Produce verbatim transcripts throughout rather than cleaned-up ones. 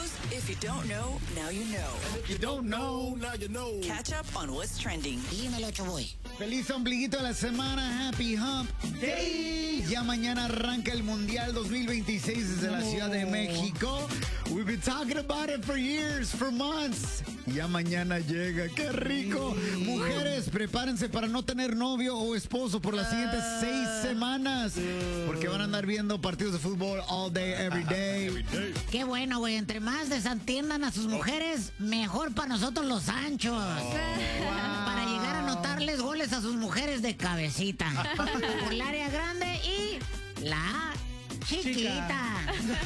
knows, if you don't know, now you know. And if you don't know, now you know. Catch up on what's trending. Dímelo, Choboy. Feliz ombliguito de la semana. Happy Hump Day. Ya mañana arranca el Mundial dos mil veintiséis desde la Ciudad de México. We've been talking about it for years, for months. Ya mañana llega. ¡Qué rico! Mujeres, prepárense para no tener novio o esposo por las siguientes seis semanas. Porque van a andar viendo partidos de fútbol all day, every day. Qué bueno, güey. Entre más desatiendan a sus mujeres, mejor para nosotros los anchos. Para llegar a anotarles goles a sus mujeres de cabecita. Por el área grande y la chiquita.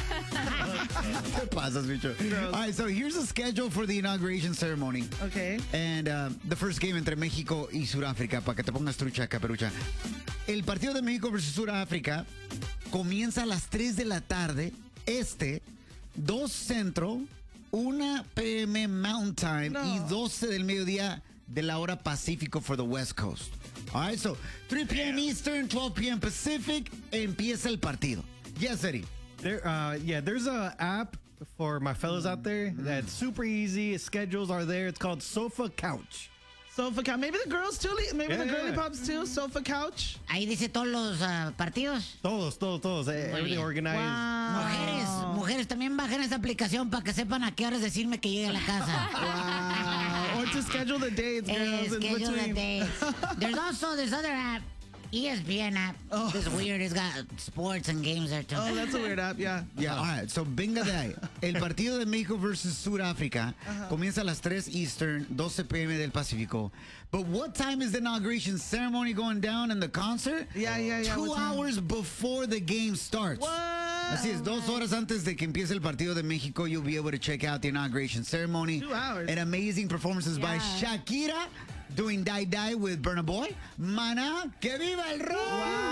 ¿Qué pasas, bicho? All right, so here's the schedule for the inauguration ceremony. Okay. And uh, the first game entre México y Sudáfrica, para que te pongas trucha, caperucha. El partido de México versus Sudáfrica comienza a las tres de la tarde, este, dos centro, una p m Mountain Time No. y doce del mediodía de la hora Pacífico for the West Coast. All right, so three p m Eastern, twelve p m Pacific, empieza el partido. Yes, Eddie. There, uh, yeah, there's a app for my fellas out there that's super easy. Schedules are there. It's called Sofa Couch. Sofa couch. Maybe the girls too. Maybe Yeah, the girly yeah. pops too. Sofa couch. Ahí dice todos los uh, partidos. Todos, todos, todos. Muy Everything bien. organized. Mujeres, mujeres, también bajen esa aplicación para que sepan a qué horas decirme que llegue a la casa. Wow. Or to schedule the dates, Eh, girls. in schedule the between. dates. There's also this other app, E S P N app. Oh. This weird. It's got sports and games there too. Oh, that's a weird app. Yeah. Yeah, all right. So, venga de ahí. El partido de México versus Sudáfrica comienza a las tres Eastern, doce p m del Pacífico. But what time is the inauguration ceremony going down and the concert? Yeah, yeah, yeah. Two What time? hours before the game starts. What? Así es, dos horas antes de que empiece el partido de México, you'll be able to check out the inauguration ceremony. Two hours. And amazing performances by Yeah. Shakira doing Die Die with Burna Boy. Mana, que viva el rock.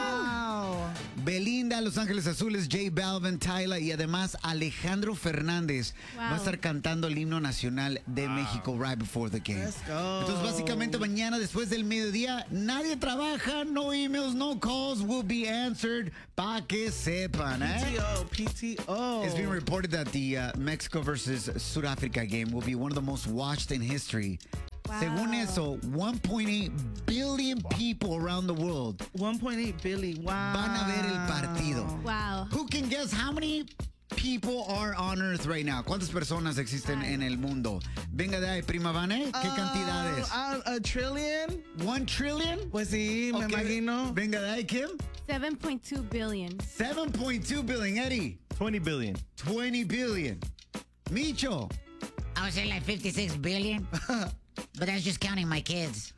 Wow. Belinda, Los Ángeles Azules, J Balvin, Tyla y además Alejandro Fernández va a Wow. estar cantando el himno nacional de México right before the game. Let's go. Entonces básicamente mañana después del mediodía nadie trabaja, no emails, no calls will be answered, pa que sepan, eh? P T O. P T O. It's been reported that the uh, Mexico versus South Africa game will be one of the most watched in history. Wow. Según eso, one point eight billion people around the world one point eight billion. Wow. van a ver el partido. Wow. Who can guess how many people are on Earth right now? ¿Cuántas personas existen en el mundo? Venga de ahí, prima Vane. ¿Qué cantidades? Uh, a trillion. One trillion? Pues sí, me Ok. imagino. Venga de ahí, Kim. seven point two billion. seven point two billion. Eddie. twenty billion. twenty billion. Micho. I would say like fifty-six billion. But that's just counting my kids.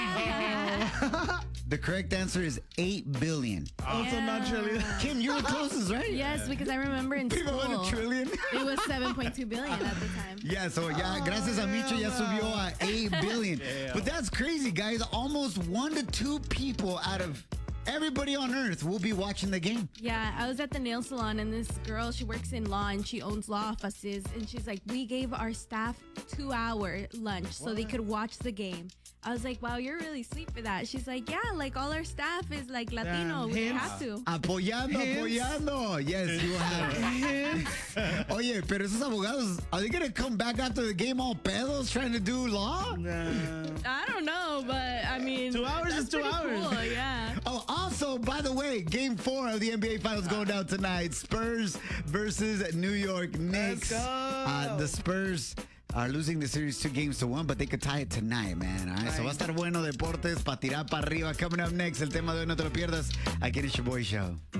The correct answer is eight billion. Also not trillion. Kim, you were closest, right? Yes, because I remember in Prima Vane, school trillion. it was seven point two billion at the time. Yeah, so ya, gracias a Micho ya subió a eight billion. But that's crazy, guys. Almost one to two people out of everybody on Earth will be watching the game. Yeah, I was at the nail salon and this girl, she works in law and she owns law offices. And she's like, we gave our staff two hour lunch so they could watch the game. I was like, wow, you're really sweet for that. She's like, yeah, like all our staff is like Latino. Damn, We hints. have to. Apoyando, Hints. apoyando. Yes, you have. Oye, pero esos abogados, are they going to come back after the game all pedos trying to do law? Nah. I don't know, but I mean, Two hours that's is two pretty hours. Cool, yeah. Oh, also, by the way, game four of the N B A Finals going down tonight. Spurs versus New York Knicks. Let's go. Uh, the Spurs are losing the series two games to one, but they could tie it tonight, man. All right, so va a estar bueno deportes para tirar para arriba. Coming up next, el tema de hoy, no te lo pierdas. Aquí en el Show Boy Show.